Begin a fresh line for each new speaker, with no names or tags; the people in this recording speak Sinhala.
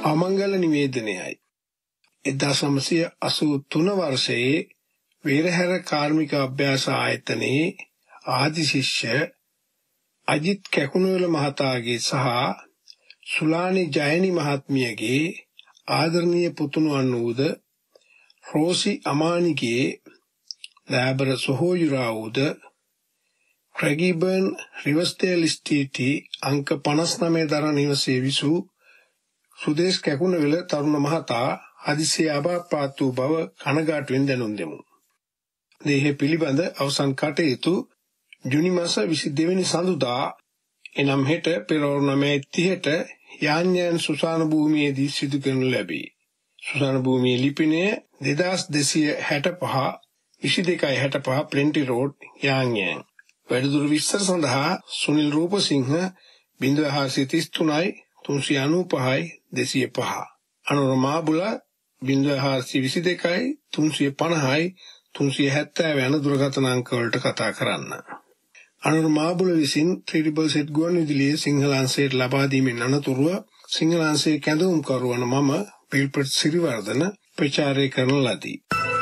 අමංගල නිවේදනයයි. 1983 වර්ෂයේ වේරහැර කාර්මික අභ්‍යාස ආයතනයේ ආදි ශිෂ්‍ය අජිත් කැකුණුවල මහතාගේ සහ සුලානි ජයනි මහත්මියගේ ආදරණීය පුතුණුවන් වූද රෝසි අමානිගේ ලෑබර සොහොයුරා වූද ක්‍රැගිබර්න් රිවර්ස්ඩේල් ස්ටීටි අංක 59 දරන නිවසේ විසූ සුදේශ් කැකුණුවල තරුණ මහතා හදිසියේ අභාප්‍රාප්ත වූ බව කනගාටුවෙන් දැනුම් දෙමු. දේහ පිළිබඳ අවසන් කටයුතු ජුනි මාස 22 වෙනි සඳුදා එනම් හෙට පෙරවරු 9:30ට යාන්යන් සුසාන භූමියේදී සිදු කරනු ලැබේ. සුසාන භූමියේ ලිපිනය 2265 2265 ප්ලෙන්ටි රෝඩ් යාන්යන්. වැඩිදුර විස්තර සඳහා සුනිල් රූපසිංහ 0433 395 205 අනුරමා බුල 0422 350 370 යන දුරකථන අංක වලට කතා කරන්න. අනුරමා බුල විසින් ත්‍රිබල් ගුවන්විදුලියේ සිංහල අංශයට ලබා දීමෙන් අනතුරුව සිංහල අංශයේ කැඳවුම්කරුවන මම පිල්පත් සිරිවර්ධන ප්‍රචාරය කරන ලදී.